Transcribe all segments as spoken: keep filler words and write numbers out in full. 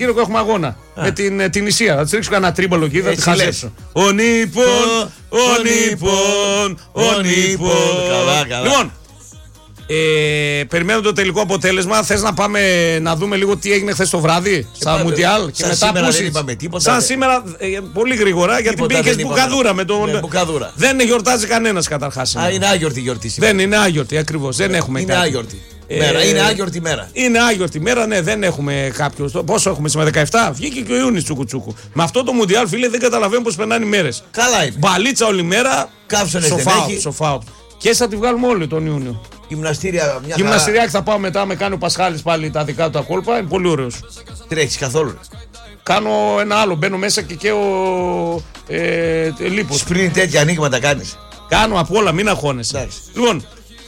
Κύριε, έχουμε αγώνα Α. με την, την Ισία. Θα τη ρίξω κανένα τρίμπαλο εκεί, θα τη χαζέψω. Ο Νίπον, ο Νίπον, ο Νίπον. Λοιπόν, ε, περιμένω το τελικό αποτέλεσμα. Θες να πάμε να δούμε λίγο τι έγινε χθες το βράδυ στα ε, Μουντιάλ και μετά σήμερα δεν είπαμε τίποτα. Σαν δε. σήμερα, ε, πολύ γρήγορα, γιατί πήγες μπουκαδούρα με τον. Ναι, μπουκαδούρα. Δεν γιορτάζει κανένας καταρχάς. Α, είναι άγιορτη η γιορτή σήμερα. Δεν είναι άγιορτη, ακριβώς. Δεν έχουμε είναι άγιορτη. Μέρα. Είναι άγιορτη μέρα. Είναι άγιορτη μέρα, ναι, δεν έχουμε κάποιο. Πόσο έχουμε σήμερα, δεκαεπτά. Βγήκε και ο Ιούνις τσουκουτσούκου. Με αυτό το Μουντιάλ, φίλε, δεν καταλαβαίνω πώς περνάνε οι μέρες. Καλά είναι. Μπαλίτσα όλη μέρα. Κάψονες δεν έχει. Σοφάω. Και θα τη βγάλουμε όλοι τον Ιούνιο. Γυμναστήρια, μια Γυμναστηριά θα πάω μετά, με κάνει ο Πασχάλης πάλι τα δικά του τα κόλπα. Είναι πολύ ωραίος. Τρέχεις καθόλου? Κάνω ένα άλλο. Μπαίνω μέσα και καίω ε, λίπος. Σπριν τέτοια ανοίγματα κάνεις? Κάνω από όλα, μην αγχώνεσαι. Λοιπόν.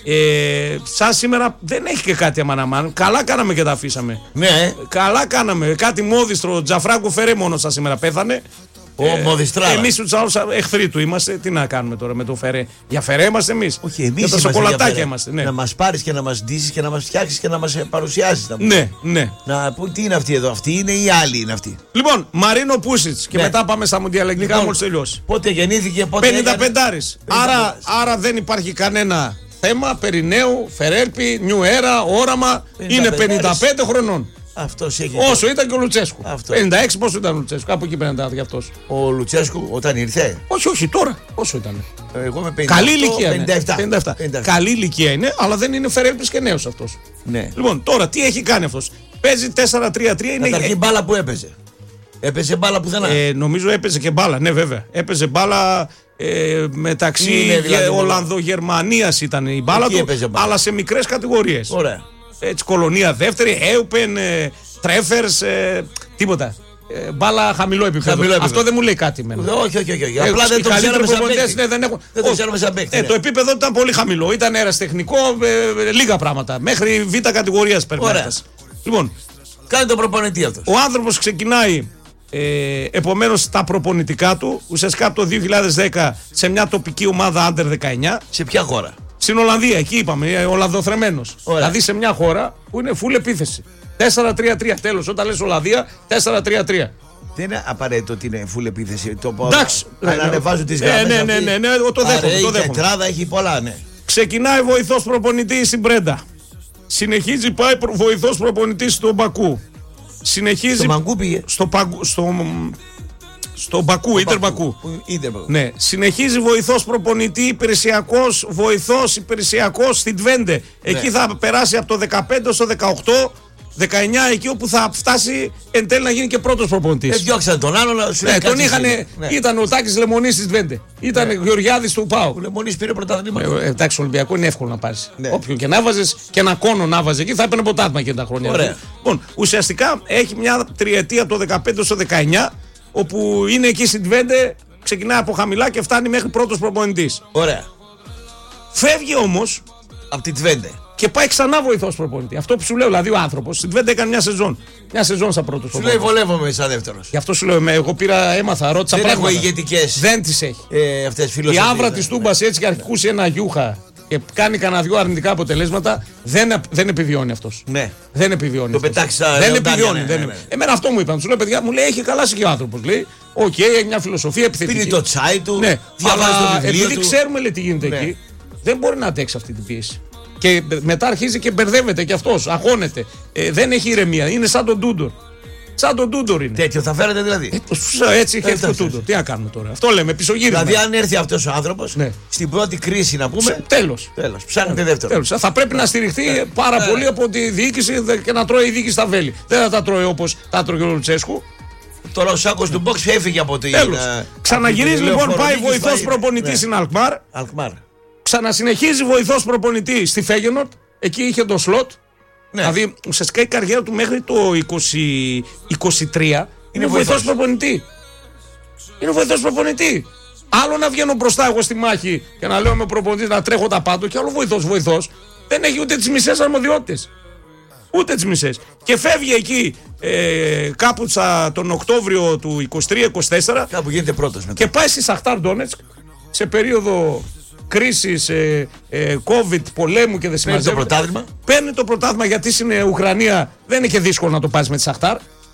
Ε, σαν σήμερα δεν έχει και κάτι αμαναμάν. Καλά κάναμε και τα αφήσαμε. Ναι. Καλά κάναμε. Κάτι μόδιστρο. Τζαφράγκο Φερέ μόνο σαν σήμερα πέθανε. Ο ε, Μοδιστράλα. Εμείς τους άλλους εχθροί του είμαστε. Τι να κάνουμε τώρα με το Φερέ? Για Φερέ είμαστε εμείς. Όχι, εμείς για τα σοκολατάκια είμαστε. Ναι. Να μας πάρεις και να μας ντύσεις και να μας φτιάξεις και να μας παρουσιάσεις. Να ναι, ναι. Να πούμε τι είναι αυτή εδώ. Αυτή είναι ή άλλη είναι αυτή. Λοιπόν, Μαρίνο Πούσιτς και ναι. μετά πάμε στα μουντιαλεκτικά λοιπόν, μόλις τελειώσει. Πότε γεννήθηκε, πότε. πενήντα πέντε άρης. Άρα, άρα δεν υπάρχει κανένα θέμα περί νέου, Φερέλπι, νιου έρα, όραμα. Είναι πενήντα πέντε χρονών. Αυτός έχει. Όσο ήταν και ο Λουτσέσκου. Αυτό. πενήντα έξι πόσο ήταν ο Λουτσέσκου, κάπου εκεί πενήντα για αυτός. Ο Λουτσέσκου όταν ήρθε. Όχι, όχι, τώρα. Πόσο ήταν? Εγώ με πενήντα οκτώ, καλή ηλικία. πενήντα επτά. πενήντα επτά. πενήντα επτά. Καλή ηλικία είναι, αλλά δεν είναι Φερέλπης και νέος αυτός. Ναι. Λοιπόν, τώρα τι έχει κάνει αυτός? Παίζει τέσσερα τρία τρία. Είναι. Καταρχήν μπάλα που έπαιζε. Έπαιζε μπάλα πουθενά. Ε, νομίζω έπαιζε και μπάλα, ναι, βέβαια. Έπαιζε μπάλα. Ε, μεταξύ δηλαδή, Ολλανδογερμανίας ήταν η μπάλα του, μπάλα. αλλά σε μικρές κατηγορίες. Ωραία. Έτσι, κολονία δεύτερη, Έουπεν, ε, Τρέφερς, ε, τίποτα. Ε, μπάλα χαμηλό επίπεδο. χαμηλό επίπεδο. Αυτό δεν μου λέει κάτι εμένα. Όχι, όχι, όχι. Ε, Απλά δεν το ξέραμε σαν παίκτη. Ναι, δεν έχουν... δεν το ξέραμε σαν παίκτη. Ε, ναι. Το επίπεδο ήταν πολύ χαμηλό. Ήταν αεραστεχνικό, ε, λίγα πράγματα. Μέχρι β' κατηγορίας περνάει. Λοιπόν, κάνει τον προπονητή αυτός. Ο άνθρωπος ξεκινάει. Ε, επομένως τα προπονητικά του ουσιαστικά από το δύο χιλιάδες δέκα σε μια τοπική ομάδα άντερ δεκαεννιά. Σε ποια χώρα? Στην Ολλανδία, εκεί είπαμε, Ολλανδοθρεμένος. Δηλαδή σε μια χώρα που είναι full επίθεση. τέσσερα τρία τρία, τέλος. Όταν λες Ολλανδία, τέσσερα τρία τρία. Δεν είναι απαραίτητο ότι είναι full επίθεση. Το εντάξει. Αν ανεβάζουν τις γραμμές. Ναι, ναι, ναι, ναι, ναι, το δέχομαι. Το δέχομαι. Η τετράδα έχει πολλά, ναι. Ξεκινάει βοηθός προπονητής στην Πρέντα. Συνεχίζει, πάει βοηθός προπονητής στον Μπακού. Συνεχίζει. Στο Μπακού πήγε. Στο, παγκου, στο, στο Μπακού, Ίντερ Μπακού. Ναι. Συνεχίζει βοηθός προπονητή, υπηρεσιακός βοηθός, υπηρεσιακός στην Τβέντε. Ναι. Εκεί θα περάσει από το δεκαπέντε στο δεκαοκτώ, δεκαεννιά, εκεί όπου θα φτάσει εν τέλει να γίνει και πρώτος προπονητής. Ε, διώξαν τον άλλο να σου ναι, τον είχανε, ναι. Ήταν ο Τάκης Λεμονής της Τβέντε. Ήταν ναι. Γεωργιάδης του ΠΑΟ. Ο Λεμονής πήρε πρωτάθλημα. Ε, εντάξει, Ολυμπιακό είναι εύκολο να πάρεις. Ναι. Όποιον και να βάζεις και ένα κόνο να βάζεις εκεί θα έπαιρνε ποτάσμα και τα χρόνια. Ωραία. Λοιπόν, ουσιαστικά έχει μια τριετία από το δεκαπέντε στο δεκαεννιά, όπου είναι εκεί στην Τβέντε, ξεκινάει από χαμηλά και φτάνει μέχρι πρώτος προπονητής. Ωραία. Φεύγει όμως από την Τβέντε. Και πάει ξανά βοηθός προπονητή. Αυτό που σου λέω, δηλαδή ο άνθρωπος στην Τβέντε έκανε μια σεζόν. Μια σεζόν σαν πρώτος προπονητής. Σου λέει βολεύομαι σαν δεύτερος. Γι' αυτό σου λέω, εγώ πήρα, έμαθα, ρώτησα δεν πράγματα. Δεν έχω ηγετικές. Δεν τις έχει. Ε, αυτές φιλοσοφίες. Η άβρα της Τούμπας έτσι και ακούσει ένα γιούχα και κάνει κανένα δυο αρνητικά αποτελέσματα, δεν, δεν επιβιώνει αυτός. Ναι. Δεν επιβιώνει. Το πετάξει στα Δεν επιβιώνει. Ναι, δεν ναι, ναι. Εμένα αυτό μου είπαν. Σου λέω, παιδιά, μου λέει έχει καλά και ο άνθρωπος. Λέει, οκ, okay, έχει μια φιλοσοφία επιθετική. Πίνει το τσάι του. Ναι. Αλλά επειδή του. ξέρουμε λέει, τι γίνεται ναι. εκεί, δεν μπορεί να αντέξει αυτή την πίεση. Και μετά αρχίζει και μπερδεύεται κι αυτός, αγχώνεται. Ε, δεν έχει ηρεμία. Είναι σαν τον Ντούντορ. Σαν τον Ντούντορ είναι. Τέτοιο θα φέρετε δηλαδή. Ε, έτσι είχε έρθει ο Ντούντορ. Τι να κάνουμε τώρα. Αυτό λέμε, πισωγύρισμα. Δηλαδή, αν έρθει αυτός ο άνθρωπος ναι. στην πρώτη κρίση να πούμε. Τέλος. Τέλος. Ψάχνετε δεύτερο. Τέλος. Θα πρέπει να στηριχθεί ναι. πάρα ναι. πολύ από τη διοίκηση και να τρώει η διοίκηση τα βέλη. Δεν θα τα τρώει όπως τα τρώει ο Λουτσέσκου. Τώρα ο Σάκος του Box έφυγε από την. Ξαναγυρίζει λοιπόν, πάει βοηθός προπονητή στην Αλκμάρ. Ξανασυνεχίζει βοηθός προπονητή στη Φέγενορντ. Εκεί είχε το σλότ. Ναι. Δηλαδή ουσιαστικά η καριέρα του μέχρι το είκοσι, είκοσι τρία είναι, είναι βοηθός προπονητή. Είναι βοηθός προπονητή. Άλλο να βγαίνω μπροστά εγώ στη μάχη και να λέω με προπονητή να τρέχω τα πάντο, και άλλο βοηθός βοηθός. Δεν έχει ούτε τις μισές αρμοδιότητες. Ούτε τις μισές. Και φεύγει εκεί ε, κάπου τσα, τον Οκτώβριο του είκοσι τρία είκοσι τέσσερα. Κάπου γίνεται πρώτος μετά. Και πάει στη Σαχτάρ Ντόνετσκ σε περίοδο κρίσης, ε, ε, COVID, πολέμου και δεν σημαίνει. Παίρνει το πρωτάθλημα. Παίρνει το πρωτάθλημα γιατί στην Ουκρανία δεν είναι και δύσκολο να το πάρεις με τη Σαχτάρ.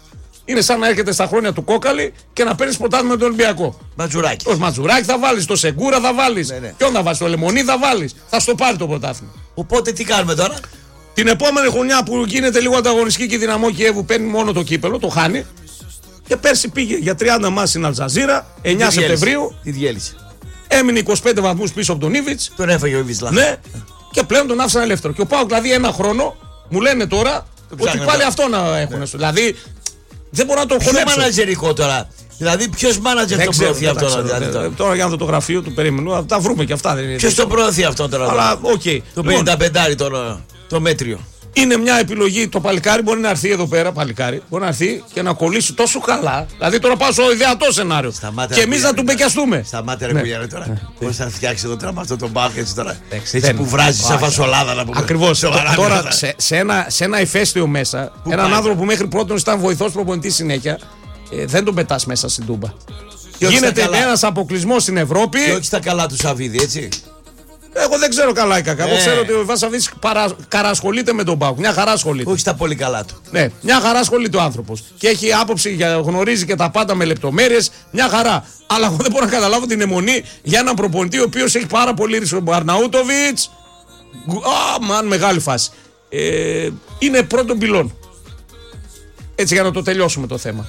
Είναι σαν να έρχεται στα χρόνια του Κόκαλη και να παίρνει πρωτάθλημα με τον Ολυμπιακό. Ματζουράκι. Το Ματζουράκι θα βάλει, το Σεγκούρα θα βάλει. Ναι, ναι. Ποιον θα βάλει, το Λεμονί θα βάλει. Θα στο πάρει το πρωτάθλημα. Οπότε τι κάνουμε τώρα. Την επόμενη χρονιά που γίνεται λίγο ανταγωνιστική και η Δυναμό Κιέβου παίρνει μόνο το κύπελο, το χάνει. Και πέρσι πήγε για τριάντα μάτς στην Αλτζαζίρα, εννιά Σεπτεμβρίου. Τι διέλυσε. Έμεινε είκοσι πέντε βαθμούς πίσω από τον Ήβιτς. Τον έφαγε ο Ήβιτς. Ναι, και πλέον τον άφησαν ελεύθερο. Και ο ΠΑΟΚ δηλαδή ένα χρόνο μου λένε τώρα ότι πάλι αυτό να έχουν. Ναι. Δηλαδή δεν μπορώ να το χωνέψω. Ποιο μάνατζερικό τώρα. Δηλαδή ποιο μάνατζερ το προωθεί αυτό τώρα. Δηλαδή, τώρα. τώρα για να το γραφείο του περίμενου, θα τα βρούμε και αυτά. Ποιο το προωθεί αυτό τώρα. Αλλά οκ. Okay. Το πενήντα πέντε τώρα το μέτριο. Είναι μια επιλογή. Το παλικάρι μπορεί να έρθει εδώ πέρα, παλικάρι, μπορεί να έρθει και να κολλήσει τόσο καλά. Δηλαδή τώρα πάω στο ιδεατό σενάριο. Και εμεί να του μπεκιαστούμε. Σταμάτε ρε Κουγιάννη τώρα. Πώ θα φτιάξει εδώ τώρα με αυτό το μπάφ έτσι τώρα. Έτσι που βράζει σαν φασολάδα να πούμε. Ακριβώ. Τώρα σε ένα ηφαίστειο μέσα, έναν άνθρωπο που μέχρι πρώτον ήταν βοηθό προπονητή συνέχεια, δεν τον πετά μέσα στην Τούμπα. Γίνεται ένα αποκλεισμό στην Ευρώπη. Και όχι στα καλά του Σαββίδη, έτσι. Εγώ δεν ξέρω καλά ή κακά. Εγώ ξέρω ότι ο Ιβάν Σαββίδης καρασχολείται με τον ΠΑΟΚ. Μια χαρά ασχολείται. Όχι στα πολύ καλά του. Ναι, μια χαρά ασχολείται ο άνθρωπος. Και έχει άποψη, γνωρίζει και τα πάντα με λεπτομέρειες. Μια χαρά. Αλλά εγώ δεν μπορώ να καταλάβω την αιμονή για έναν προπονητή ο οποίος έχει πάρα πολύ ρίσκο. Ο Αρναούτοβιτς. Α, μαν, μεγάλη φάση. Ε, είναι πρώτον πυλών. Έτσι για να το τελειώσουμε το θέμα.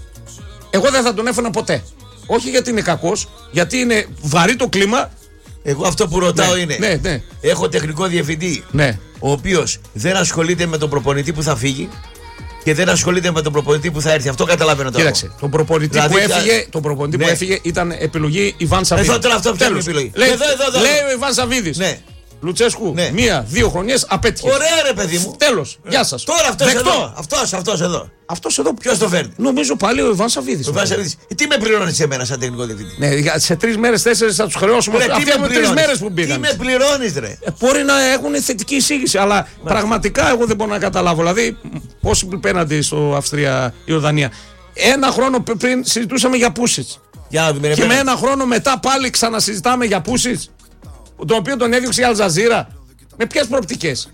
Εγώ δεν θα τον έφερα ποτέ. Όχι γιατί είναι κακός, γιατί είναι βαρύ το κλίμα. Εγώ αυτό που ρωτάω ναι, είναι. Ναι, ναι. Έχω τεχνικό διευθυντή. Ναι. Ο οποίος δεν ασχολείται με τον προπονητή που θα φύγει και δεν ασχολείται με τον προπονητή που θα έρθει. Αυτό καταλαβαίνω τώρα. Κοίταξε. Τον προπονητή, δηλαδή, που, έφυγε, τον προπονητή ναι. που έφυγε ήταν επιλογή Ιβάν Σαββίδη. Εδώ τώρα αυτό που είναι επιλογή. Λέει, εδώ, εδώ, εδώ. λέει ο Ιβάν Σαββίδης. Ναι. Λουτσέσκου, ναι. μία, δύο χρονιές απέτυχε. Ωραία, ρε παιδί μου. Τέλος. Γεια σας. Τώρα αυτός εδώ. Αυτός, αυτός εδώ. Αυτός εδώ. Ποιος το φέρνει. Νομίζω πάλι ο Ιβάν Σαββίδης. Ο Ιβάν Σαββίδης. Τι με πληρώνει σε μένα σαν τεχνικό διευθυντή. Ναι, σε τρεις μέρες, τέσσερις θα τους χρεώσουμε. Αυτοί έχουν τρεις μέρες που πήγαν. Τι με πληρώνεις, ρε. Ε, μπορεί να έχουν θετική εισήγηση, αλλά Μάλιστα. πραγματικά εγώ δεν μπορώ να καταλάβω. Δηλαδή, πόσοι πέναντι στο Αυστρία-Ιορδανία. Ένα χρόνο πριν συζητούσαμε για Πούσιτς. Και με ένα χρόνο μετά πάλι ξανασυζητάμε για Πούσιτς. Το οποίο τον έδιωξε η Αλτζαζίρα. Με ποιες προοπτικές.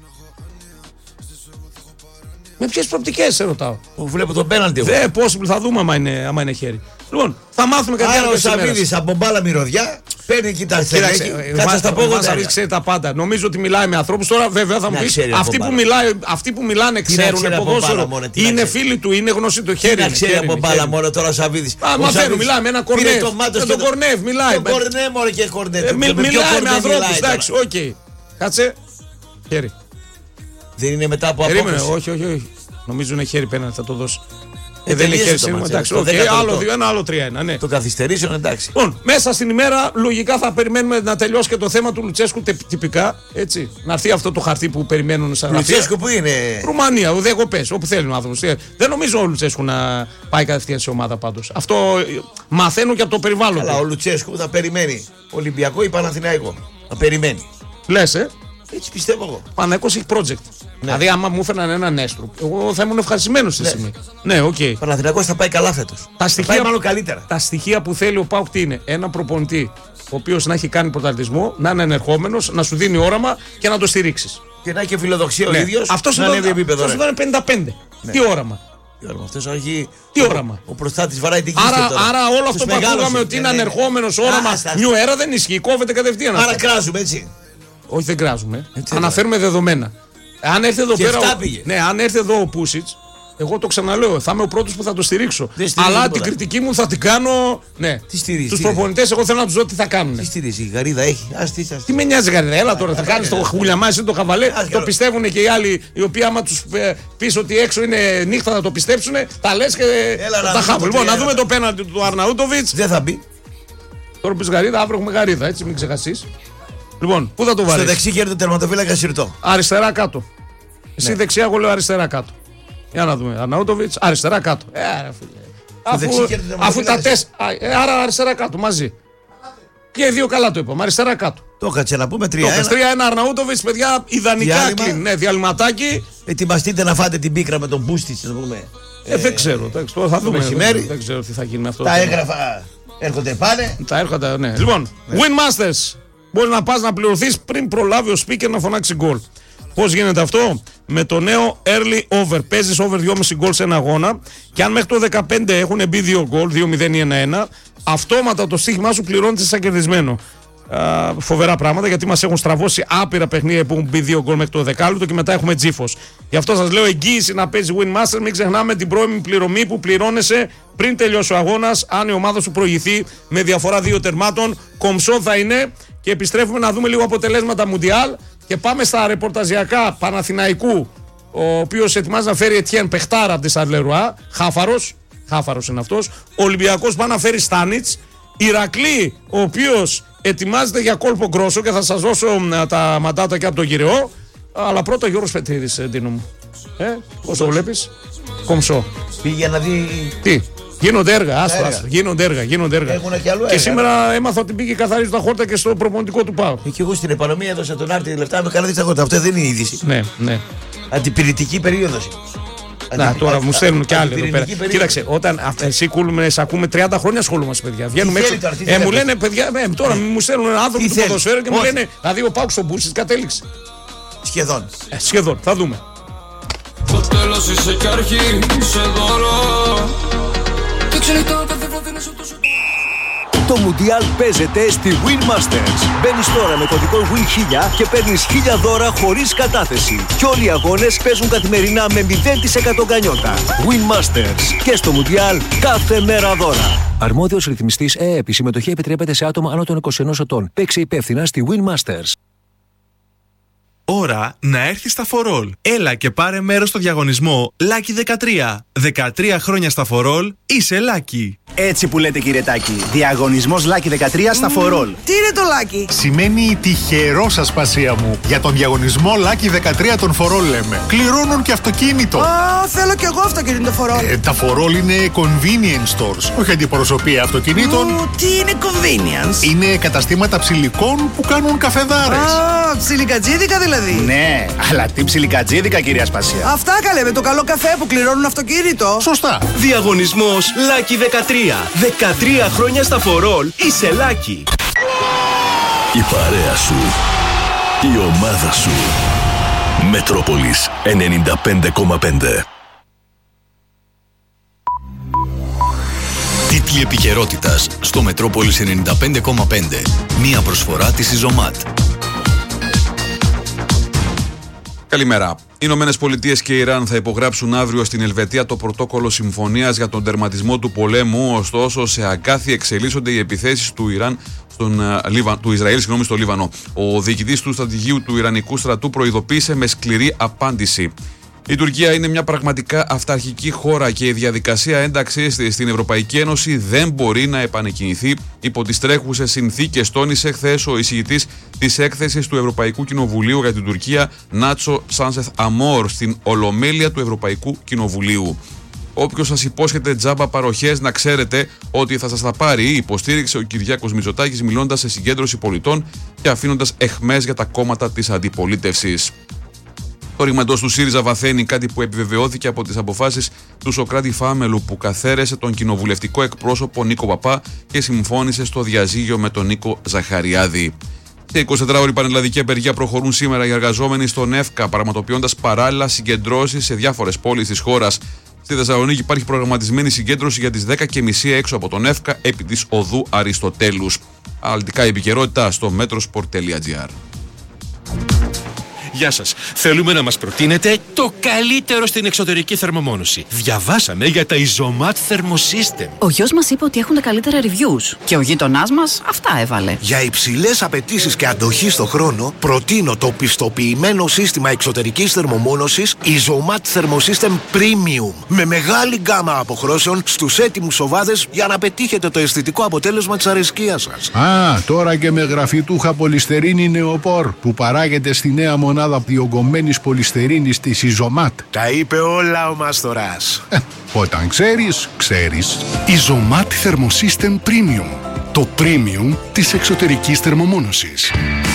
Με ποιες προοπτικές σε ρωτάω. Βλέπω τον πέναλτι. Δεν possible, θα δούμε άμα είναι, άμα είναι χέρι. Λοιπόν, θα μάθουμε κάτι άλλο. Ο Σαββίδης από μπάλα μυρωδιά παίρνει και τα στελέχη. Κάτσε στα πόδια. Ο Σαββίδης ξέρει τα πάντα. Νομίζω ότι μιλάει με ανθρώπους. Τώρα βέβαια θα μου πεις αυτοί που, μιλάει, αυτοί που μιλάνε ξέρουν ποδόσφαιρο. Είναι φίλοι του, είναι γνωστοί το χέρι. Δεν ξέρει από μπάλα μόνο τώρα ο Σαββίδης. Μαθαίνουν, μιλάει με ένα Κορνεύ. Με τον Κορνεύ μιλάει. Κορνεύ μόνο και Κορνεύ. Μιλάει με ανθρώπους. Εντάξει, οκ. Κάτσε. Χέρι. Δεν είναι μετά από απόκριση. Όχι, όχι, όχι. Νομίζω είναι χέρι πέναντι, θα το δώσει. Ε, δεν είναι χέρι σήμερα. Εντάξει, okay, άλλο δύο ένα, άλλο τρία ένα. Ναι. Το καθυστερήσεων, εντάξει. Λοιπόν, μέσα στην ημέρα λογικά θα περιμένουμε να τελειώσει και το θέμα του Λουτσέσκου τυπικά. Έτσι. Να έρθει αυτό το χαρτί που περιμένουν σαν γραφεία. Λουτσέσκου που είναι. Ρουμανία, ουδέ εγώ πες, όπου θέλει ο άνθρωπος. Δεν νομίζω ο Λουτσέσκου να πάει κατευθείαν σε ομάδα πάντως. Αυτό μαθαίνω και από το περιβάλλον. Αλλά ο Λουτσέσκου θα περιμένει Ολυμπιακό ή Παναθηναϊκό. Θα περιμένει. Λες, ε. Έτσι πιστεύω εγώ. Παναθηναϊκός έχει project. Ναι. Δηλαδή, άμα μου έφεραν έναν Έστρου, εγώ θα ήμουν ευχαριστημένος στη στιγμή. Ναι, οκ. Okay. Παναθηναϊκός θα πάει καλά φέτος. Τα στοιχεία, πάει μάλλον καλύτερα. Τα στοιχεία που θέλει ο ΠΑΟΚ τι είναι. Ένα προπονητή, ο οποίος να έχει κάνει πρωταθλητισμό, να είναι ενερχόμενος, να σου δίνει όραμα και να το στηρίξεις. Και να έχει φιλοδοξία ναι. ο ίδιος. Αυτός να ανέβει επίπεδο. Αυτός ήταν πενήντα πέντε. Ναι. Τι όραμα. Αυτός έχει. Τι ο, όραμα. Ο προστάτης βαράει την κίστη. Άρα, άρα όλο αυτό που ακούγαμε ότι είναι ανερχόμενος όραμα νιου έρα δεν ισχύει. Κόβεται κατευθείαν. Άρα κράζουμε έτσι. Όχι, δεν κράζουμε. Έτσι, αναφέρουμε δεδομένα. Αν έρθει εδώ πέρα. Ο... Ναι, αν έρθει εδώ ο Πούσιτς, εγώ το ξαναλέω, θα είμαι ο πρώτος που θα το στηρίξω. Αλλά την πολλά. κριτική μου θα την κάνω. Ναι. Τι στηρίζει. Τους προπονητές, εγώ θέλω να τους δω τι θα κάνουν. Τι στηρίζει, η Γαρίδα έχει. Ας, τι, ας, τι με νοιάζει η Γαρίδα, έλα τώρα, θα κάνεις το χουλιαμάζι, το χαβαλέ. Το πιστεύουν και οι άλλοι, οι οποίοι άμα τους πεις ότι έξω είναι νύχτα θα το πιστέψουν, τα λες και τα χάβουν. Λοιπόν, να δούμε το πέναντι του Αρναούτοβιτς. Δεν θα μπει. Τώρα πει Γαρίδα, αύριο έχουμε Γαρίδα, έτσι μην ξεχασείς. Λοιπόν, πού θα το βάλεις. Στο δεξί χέρι του τερματοφύλακα Σιρτό. Αριστερά κάτω. Εσύ ναι. δεξιά, εγώ λέω αριστερά κάτω. Για να δούμε. Αρναούτοβιτς, αριστερά κάτω. Ε, άρα, αφού, αφού τα τέσσερα. Ε, άρα αριστερά κάτω μαζί. Και δύο καλά το είπαμε. Αριστερά κάτω. Το κάτσε να πούμε τρία ένα. τρία ένα Αρναούτοβιτς, παιδιά, ιδανικά κλείνει. Ναι, διαλυματάκι. Ετοιμαστείτε να φάτε την πίκρα με τον Μπούστιτς, να πούμε. Ε, δεν ξέρω. Τώρα θα δούμε. Μεσημέρι. Δεν ξέρω τι θα γίνει με αυτό. Τα έγγραφα έρχονται πάνε. Τα έρχονται, ναι. Λοιπόν, Win Masters. Μπορεί να πας να πληρωθείς πριν προλάβει ο speaker να φωνάξει γκολ. Πώς γίνεται αυτό? Με το νέο early over. Παίζεις over δυόμισι γκολ σε ένα αγώνα και αν μέχρι το δεκαπέντε έχουν μπει δύο γκολ, δύο μηδέν ή ένα ένα, αυτόματα το στοίχημά σου πληρώνεται σαν κερδισμένο. Α, φοβερά πράγματα, γιατί μας έχουν στραβώσει άπειρα παιχνίδια που έχουν μπει δύο γκολ μέχρι το δεκάλεπτο και μετά έχουμε τζίφος. Γι' αυτό σας λέω εγγύηση να παίζει Win Master. Μην ξεχνάμε την πρώιμη πληρωμή που πληρώνεσαι πριν τελειώσει ο αγώνας, αν η ομάδα σου προηγηθεί με διαφορά δύο τερμάτων. Κομψό θα είναι. Και επιστρέφουμε να δούμε λίγο αποτελέσματα Μουντιάλ και πάμε στα ρεπορταζιακά Παναθηναϊκού, ο οποίος ετοιμάζει να φέρει Ετιέν παιχτάρα από τη Σαρλερουά, χάφαρος, χάφαρος είναι αυτός. Ολυμπιακός πάει να φέρει Στάνιτς. Ηρακλή, ο οποίος ετοιμάζεται για κόλπο γκρόσο και θα σας δώσω τα μαντάτα και από τον Γυρεό. Αλλά πρώτα Γιώργος Πετρίδης, Ντίνο μου. Ε, πώς το βλέπεις? Κομψό. Πήγε να δει... Τι? Γίνονται έργα, άστο, άστο. Γίνονται έργα, γίνονται έργα. Έχουν και, άλλο και σήμερα έμαθα ότι πήγε καθαρίζει τα χόρτα και στο προπονητικό του ΠΑΟΚ. Και εγώ στην επανομία έδωσα τον Άρτη λεφτά με καθαρίζει τα χόρτα. Αυτό δεν είναι είδηση. Ναι, ναι. Αντιπυρητική περίοδος. Να, τώρα μου στέλνουν κι άλλοι εδώ πέρα. Κοίταξε, όταν εσύ κούλουμε, σε ακούμε τριάντα χρόνια ασχολούμαστε, παιδιά. Βγαίνουμε έξω. Ε, μου λένε, παιδιά, ε, τώρα μου στέλνουν ένα άνθρωπο του ποδοσφαίρου και μου λένε, δηλαδή ο ΠΑΟΚ στον Μπούσιτς κατέληξε. Σχεδόν. Ε, σχεδόν, θα δούμε. Το τέλος είσαι κι αρχή, είσαι δώρο. Το Μουντιάλ παίζεται στη Win Masters. Μπαίνεις τώρα με κωδικό Win χίλια και παίρνεις χίλια δώρα χωρίς κατάθεση. Και όλοι οι αγώνες παίζουν καθημερινά με μηδέν τοις εκατό γκανιότα. Win Masters. Και στο Μουντιάλ κάθε μέρα δώρα. Αρμόδιος ρυθμιστής ΕΕΠ. Η συμμετοχή επιτρέπεται σε άτομα άνω των είκοσι ενός ετών. Παίξε υπεύθυνα στη Win Masters. Ώρα να έρθει στα φορόλ. Έλα και πάρε μέρος στο διαγωνισμό Lucky δεκατρία. δεκατρία χρόνια στα φορόλ, είσαι Lucky. Έτσι που λέτε, κύριε Τάκη. Διαγωνισμός Lucky δεκατρία στα φορόλ. Τι είναι το Lucky? Σημαίνει τυχερό σας, πασία μου. Για τον διαγωνισμό Lucky δεκατρία των φορόλ λέμε. Κληρώνουν και αυτοκίνητο. Α, θέλω κι εγώ αυτοκίνητο φορόλ. Ε, τα φορόλ είναι convenience stores, όχι αντιπροσωπεία αυτοκινήτων. Ου, τι είναι convenience? Είναι καταστήματα ψηλικών που κάνουν καφεδάρες. Α, ψιλικατζίδικα δηλαδή. Ναι, αλλά τι ψιλικατζίδικα, κυρία Σπασία. Αυτά καλέ, με το καλό καφέ που κληρώνουν αυτοκίνητο. Σωστά. Διαγωνισμός Lucky δεκατρία. δεκατρία χρόνια στα φορόλ, είσαι Lucky. Η παρέα σου, η ομάδα σου. Μετρόπολης ενενήντα πέντε κόμμα πέντε. Τίτλοι επικαιρότητας στο Μετρόπολης ενενήντα πέντε κόμμα πέντε. Μία προσφορά της Ιζωμάτ. Καλημέρα. Οι Ηνωμένες Πολιτείες και η Ιράν θα υπογράψουν αύριο στην Ελβετία το πρωτόκολλο συμφωνίας για τον τερματισμό του πολέμου. Ωστόσο, σε αγκάθι εξελίσσονται οι επιθέσεις του, Ιράν στον, uh, του Ισραήλ συγγνώμη, στο Λίβανο. Ο διοικητής του στρατηγίου του Ιρανικού στρατού προειδοποίησε με σκληρή απάντηση. Η Τουρκία είναι μια πραγματικά αυταρχική χώρα και η διαδικασία ένταξης της στην Ευρωπαϊκή Ένωση δεν μπορεί να επανεκκινηθεί υπό τις τρέχουσες συνθήκες, τόνισε χθες ο εισηγητής της έκθεσης του Ευρωπαϊκού Κοινοβουλίου για την Τουρκία, Νάτσο Σάνσεθ Αμόρ, στην Ολομέλεια του Ευρωπαϊκού Κοινοβουλίου. Όποιος σας υπόσχεται τζάμπα παροχές, να ξέρετε ότι θα σας τα πάρει, υποστήριξε ο Κυριάκος Μητσοτάκης μιλώντας σε συγκέντρωση πολιτών και αφήνοντας αιχμές για τα κόμματα της αντιπολίτευσης. Το ρήγμα εντός του ΣΥΡΙΖΑ βαθαίνει, κάτι που επιβεβαιώθηκε από τις αποφάσεις του Σωκράτη Φάμελου, που καθαίρεσε τον κοινοβουλευτικό εκπρόσωπο Νίκο Παπά και συμφώνησε στο διαζύγιο με τον Νίκο Ζαχαριάδη. Σε εικοσιτετράωρη πανελλαδική απεργία προχωρούν σήμερα οι εργαζόμενοι στον ΕΦΚΑ, πραγματοποιώντας παράλληλα συγκεντρώσεις σε διάφορες πόλεις της χώρας. Στη Θεσσαλονίκη υπάρχει προγραμματισμένη συγκέντρωση για τις δέκα και μισή έξω από τον ΕΦΚΑ επί της οδού Αριστοτέλους. Αναλυτικά επικαιρότητα στο metrosport τελεία gr. Γεια σας. Θέλουμε να μας προτείνετε το καλύτερο στην εξωτερική θερμομόνωση. Διαβάσαμε για τα Ιζωμάτ Thermosystem. Ο γιος μας είπε ότι έχουν τα καλύτερα reviews. Και ο γείτονάς μας αυτά έβαλε. Για υψηλές απαιτήσεις και αντοχή στο χρόνο, προτείνω το πιστοποιημένο σύστημα εξωτερικής θερμομόνωσης Ιζωμάτ Thermosystem Premium. Με μεγάλη γκάμα αποχρώσεων στους έτοιμους σοβάδες για να πετύχετε το αισθητικό αποτέλεσμα της αρεσκίας σας. Α, τώρα και με γραφιτούχα πολυστερίνη νεοπόρ που παράγεται στη νέα μονάδα διογκωμένης πολυστερίνης της Ιζωμάτ. Τα είπε όλα ο Μάστορας. Ε, όταν ξέρεις, ξέρεις. Ιζωμάτ Thermosystem Premium. Το premium της εξωτερικής θερμομόνωσης.